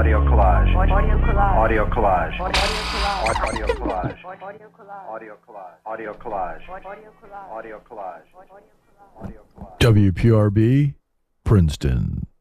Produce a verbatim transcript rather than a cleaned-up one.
Audio collage. Audio collage. Audio collage. Audio collage. Audio collage. Audio collage. Audio collage. Audio collage. Audio collage. Audio collage. W P R B, Princeton.